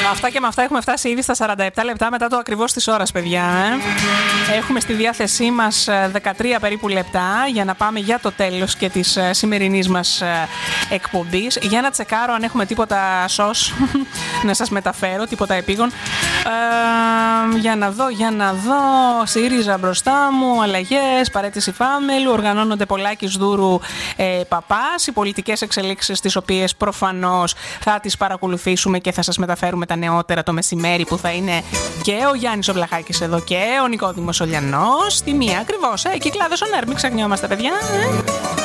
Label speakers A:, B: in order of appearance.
A: Αυτά και με αυτά έχουμε φτάσει ήδη στα 47 λεπτά μετά το ακριβώς της ώρας, παιδιά. Έχουμε στη διάθεσή μας 13 περίπου λεπτά για να πάμε για το τέλος και της σημερινής μας εκπομπής. Για να τσεκάρω αν έχουμε τίποτα σως να σας μεταφέρω, τίποτα επίγον. Για να δω. ΣΥΡΙΖΑ μπροστά μου, αλλαγές, παραίτηση Φάμελου, οργανώνονται Πολάκης, Δούρου, Παπάς. Οι πολιτικές εξελίξεις τις οποίες προφανώς θα τις παρακολουθήσουμε και θα σας μεταφέρουμε τα νεότερα το μεσημέρι, που θα είναι και ο Γιάννης ο Βλαχάκης εδώ και ο Νικόδημος ο Λιανός. Στη μία ακριβώς, Κυκλάδες on Air, μην ξεχνιόμαστε, παιδιά.